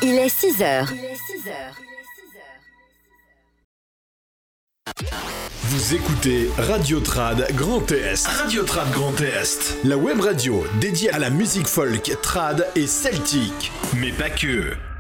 Il est 6 heures. Vous écoutez Radio Trad Grand Est. Radio Trad Grand Est. La web radio dédiée à la musique folk, trad et celtique. Mais pas que.